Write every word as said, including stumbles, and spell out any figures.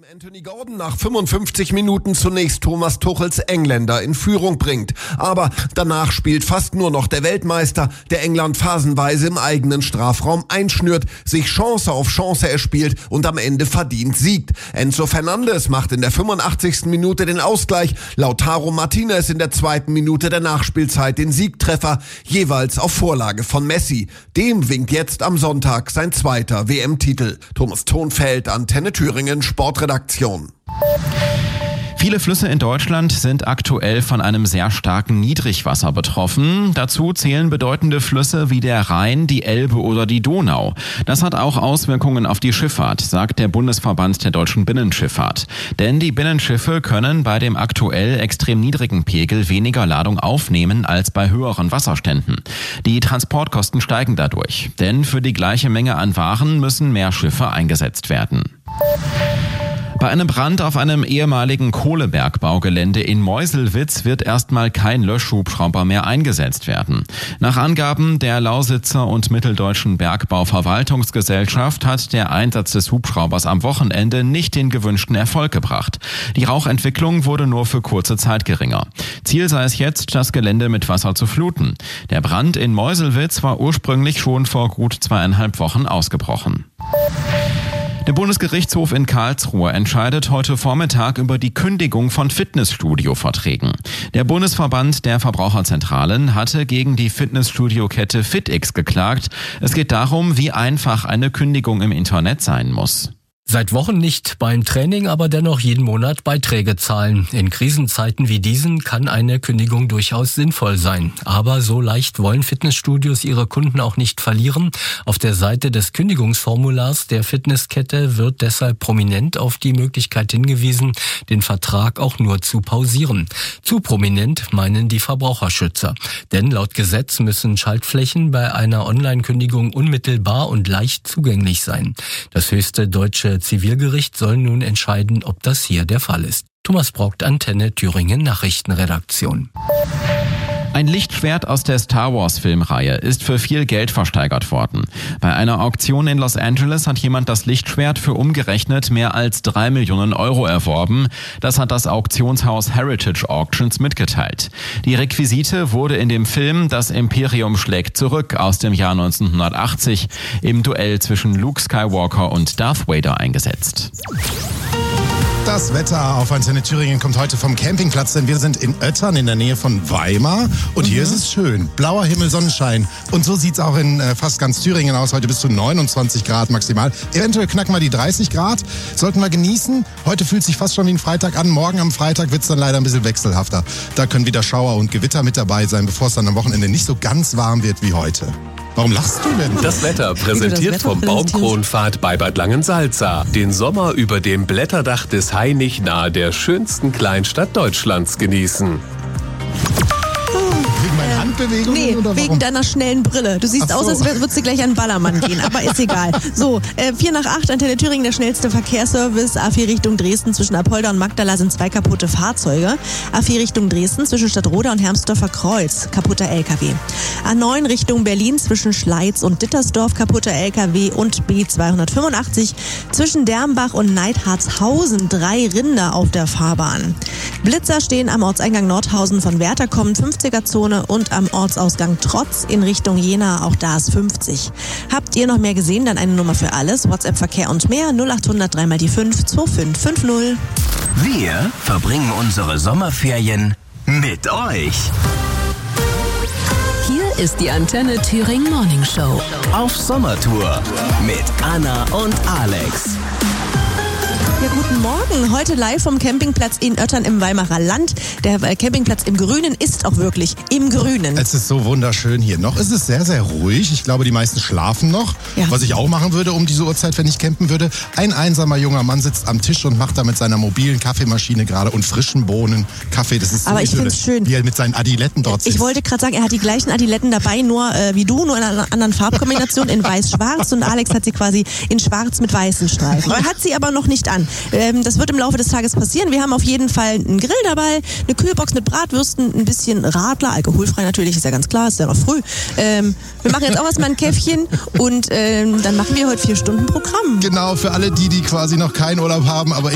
Anthony Gordon nach fünfundfünfzig Minuten zunächst Thomas Tuchels Engländer in Führung bringt. Aber danach spielt fast nur noch der Weltmeister, der England phasenweise im eigenen Strafraum einschnürt, sich Chance auf Chance erspielt und am Ende verdient siegt. Enzo Fernandes macht in der fünfundachtzigsten Minute den Ausgleich, Lautaro Martinez in der zweiten Minute der Nachspielzeit den Siegtreffer, jeweils auf Vorlage von Messi. Dem winkt jetzt am Sonntag sein zweiter W M-Titel. Thomas Thonfeld, Antenne Thüringen, Sportredaktion. Viele Flüsse in Deutschland sind aktuell von einem sehr starken Niedrigwasser betroffen. Dazu zählen bedeutende Flüsse wie der Rhein, die Elbe oder die Donau. Das hat auch Auswirkungen auf die Schifffahrt, sagt der Bundesverband der deutschen Binnenschifffahrt. Denn die Binnenschiffe können bei dem aktuell extrem niedrigen Pegel weniger Ladung aufnehmen als bei höheren Wasserständen. Die Transportkosten steigen dadurch, denn für die gleiche Menge an Waren müssen mehr Schiffe eingesetzt werden. Bei einem Brand auf einem ehemaligen Kohlebergbaugelände in Meuselwitz wird erstmal kein Löschhubschrauber mehr eingesetzt werden. Nach Angaben der Lausitzer und Mitteldeutschen Bergbauverwaltungsgesellschaft hat der Einsatz des Hubschraubers am Wochenende nicht den gewünschten Erfolg gebracht. Die Rauchentwicklung wurde nur für kurze Zeit geringer. Ziel sei es jetzt, das Gelände mit Wasser zu fluten. Der Brand in Meuselwitz war ursprünglich schon vor gut zweieinhalb Wochen ausgebrochen. Der Bundesgerichtshof in Karlsruhe entscheidet heute Vormittag über die Kündigung von Fitnessstudio-Verträgen. Der Bundesverband der Verbraucherzentralen hatte gegen die Fitnessstudio-Kette FitX geklagt. Es geht darum, wie einfach eine Kündigung im Internet sein muss. Seit Wochen nicht beim Training, aber dennoch jeden Monat Beiträge zahlen. In Krisenzeiten wie diesen kann eine Kündigung durchaus sinnvoll sein. Aber so leicht wollen Fitnessstudios ihre Kunden auch nicht verlieren. Auf der Seite des Kündigungsformulars der Fitnesskette wird deshalb prominent auf die Möglichkeit hingewiesen, den Vertrag auch nur zu pausieren. Zu prominent meinen die Verbraucherschützer. Denn laut Gesetz müssen Schaltflächen bei einer Online-Kündigung unmittelbar und leicht zugänglich sein. Das höchste deutsche Zivilgericht soll nun entscheiden, ob das hier der Fall ist. Thomas Brockt, Antenne Thüringen Nachrichtenredaktion. Ein Lichtschwert aus der Star Wars Filmreihe ist für viel Geld versteigert worden. Bei einer Auktion in Los Angeles hat jemand das Lichtschwert für umgerechnet mehr als drei Millionen Euro erworben. Das hat das Auktionshaus Heritage Auctions mitgeteilt. Die Requisite wurde in dem Film Das Imperium schlägt zurück aus dem Jahr neunzehnhundertachtzig im Duell zwischen Luke Skywalker und Darth Vader eingesetzt. Das Wetter auf Antenne Thüringen kommt heute vom Campingplatz, denn wir sind in Oettern in der Nähe von Weimar und mhm. hier ist es schön. Blauer Himmel, Sonnenschein und so sieht es auch in äh, fast ganz Thüringen aus. Heute bis zu neunundzwanzig Grad maximal. Eventuell knacken wir die dreißig Grad. Sollten wir genießen. Heute fühlt sich fast schon wie ein Freitag an. Morgen am Freitag wird es dann leider ein bisschen wechselhafter. Da können wieder Schauer und Gewitter mit dabei sein, bevor es dann am Wochenende nicht so ganz warm wird wie heute. Warum lachst du denn? Das Wetter präsentiert das Wetter vom Baumkronpfad bei Bad Langensalza. Den Sommer über dem Blätterdach des Hainich nahe der schönsten Kleinstadt Deutschlands genießen. Wegen meiner Handbewegung? Nee, oder wegen warum? deiner schnellen Brille. Du siehst Ach aus, so. als würdest du gleich an Ballermann gehen, aber ist egal. So, äh, vier nach acht, Antenne Thüringen, der schnellste Verkehrsservice. A vier Richtung Dresden, zwischen Apolda und Magdala sind zwei kaputte Fahrzeuge. A vier Richtung Dresden, zwischen Stadtroda und Hermsdorfer Kreuz, kaputter L K W. A neun Richtung Berlin, zwischen Schleiz und Dittersdorf, kaputter L K W. Und B zweihundertfünfundachtzig, zwischen Dermbach und Neidhartshausen, drei Rinder auf der Fahrbahn. Blitzer stehen am Ortseingang Nordhausen von Werther kommend, fünfziger-Zone und am Ortsausgang Trotz in Richtung Jena, auch da ist fünfzig. Habt ihr noch mehr gesehen, dann eine Nummer für alles, WhatsApp, Verkehr und mehr, null acht hundert drei mal die fünf, zwei fünf fünf null. Wir verbringen unsere Sommerferien mit euch. Hier ist die Antenne Thüringen Morning Show. Auf Sommertour mit Anna und Alex. Ja, guten Morgen. Heute live vom Campingplatz in Oettern im Weimarer Land. Der Campingplatz im Grünen ist auch wirklich im Grünen. Es ist so wunderschön hier. Noch ist es sehr, sehr ruhig. Ich glaube, die meisten schlafen noch. Ja. Was ich auch machen würde um diese Uhrzeit, wenn ich campen würde. Ein einsamer junger Mann sitzt am Tisch und macht da mit seiner mobilen Kaffeemaschine gerade und frischen Bohnen Kaffee. Das ist so Aber ich idyllisch, find's schön. wie er mit seinen Adiletten dort sitzt. Ich wollte gerade sagen, er hat die gleichen Adiletten dabei, nur äh, wie du, nur in einer anderen Farbkombination, in weiß-schwarz. Und Alex hat sie quasi in schwarz mit weißen Streifen. Er hat sie aber noch nicht an. Ähm, das wird im Laufe des Tages passieren. Wir haben auf jeden Fall einen Grill dabei, eine Kühlbox mit Bratwürsten, ein bisschen Radler, alkoholfrei natürlich, ist ja ganz klar, ist ja noch früh. Ähm, wir machen jetzt auch erstmal ein Käffchen und ähm, dann machen wir heute vier Stunden Programm. Genau, für alle die, die quasi noch keinen Urlaub haben, aber